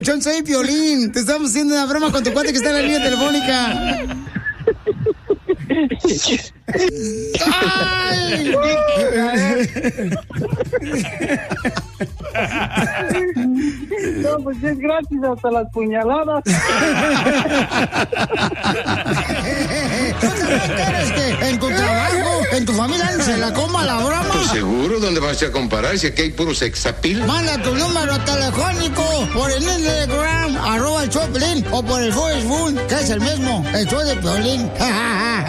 Soy Piolín. Te estamos haciendo una broma con tu cuate que está en la línea telefónica. ¡Ay! No, pues es gratis hasta las puñaladas. ¿Quieres que en tu trabajo, en tu familia, se la coma la broma? Pues seguro, ¿dónde vas a comparar si aquí hay puro sexapil? Manda tu número telefónico por el Instagram, @el Choplin, o por el Facebook, que es el mismo, el show de Piolín.